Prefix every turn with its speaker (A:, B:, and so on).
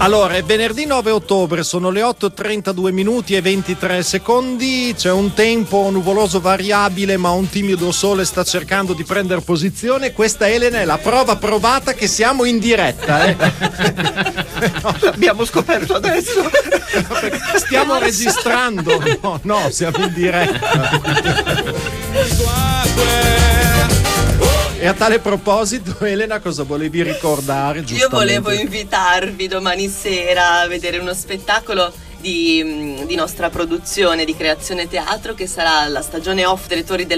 A: Allora, è venerdì 9 ottobre, sono le 8:32 minuti e 23 secondi. C'è un tempo nuvoloso variabile, ma un timido sole sta cercando di prendere posizione. Questa, Elena, è la prova provata che siamo in diretta.
B: L'abbiamo scoperto adesso.
A: Stiamo registrando. No, siamo in diretta. E a tale proposito, Elena, cosa volevi ricordare?
C: Io volevo invitarvi domani sera a vedere uno spettacolo di nostra produzione di Creazione Teatro, che sarà la stagione off delle Torri del